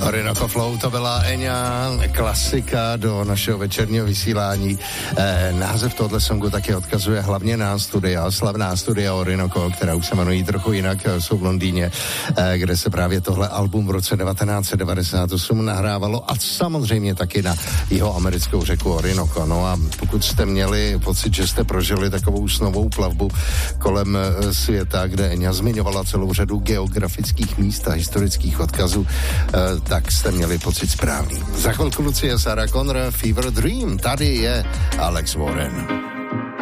Orinoco Flow, to byla Enya, klasika do našeho večerního vysílání. Název tohle songu taky odkazuje hlavně na studia, slavná studia Orinoco, která už se jmenují trochu jinak, jsou v Londýně, kde se právě tohle album v roce 1998 nahrávalo a samozřejmě taky na jeho americkou řeku Orinoco. No a pokud jste měli pocit, že jste prožili takovou snovou plavbu kolem světa, kde Enya zmiňovala celou řadu geografických míst a historických odkazů, tak jste měli pocit správný. Za chvilku Lucie, Sarah Connor, Fever Dream, tady je Alex Warren.